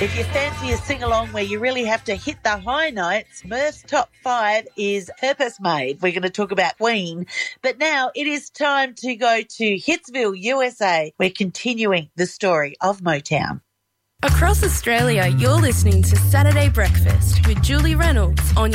If you fancy a sing-along where you really have to hit the high notes, Murph's Top 5 is Purpose Made. We're going to talk about Queen. But now it is time to go to Hitsville, USA. We're continuing the story of Motown. Across Australia, you're listening to Saturday Breakfast with Julie Reynolds on